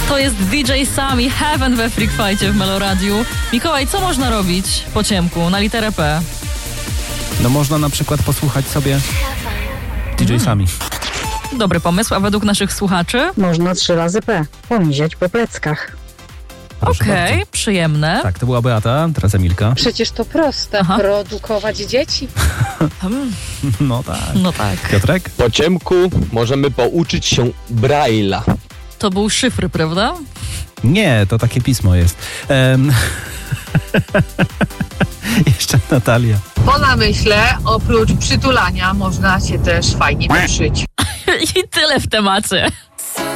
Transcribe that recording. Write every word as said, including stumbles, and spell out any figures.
To jest D J Sam i Heaven we Freak Fight'cie w Meloradiu. Mikołaj, co można robić po ciemku na literę P? No można na przykład posłuchać sobie D J Sami. Dobry pomysł, a według naszych słuchaczy? Można trzy razy P. Pomiziać po pleckach. Okej, okay, przyjemne. Tak, to była Beata, teraz Emilka. Przecież to proste. Aha. Produkować dzieci. No tak. No tak. Piotrek? Po ciemku możemy pouczyć się Braille'a. To był szyfr, prawda? Nie, to takie pismo jest. Um... Jeszcze Natalia. Po namyśle, oprócz przytulania, można się też fajnie poprzyć. I tyle w temacie.